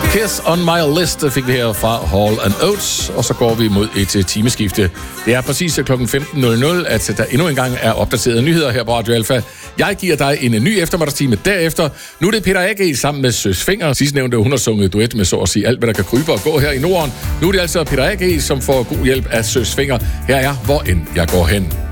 Kiss on my list fik vi her fra Hall & Oates, og så går vi mod et timeskifte. Det er præcis kl. 15.00, at der endnu en gang er opdaterede nyheder her på Radio Alfa. Jeg giver dig en ny eftermiddagstime derefter. Nu er det Peter A.G. sammen med Søs Fenger. Sidst nævnte hun har sunget duet med så at sige alt, hvad der kan krybe og gå her i Norden. Nu er det altså Peter A.G., som får god hjælp af Søs Fenger. Her er Hvor end jeg går hen.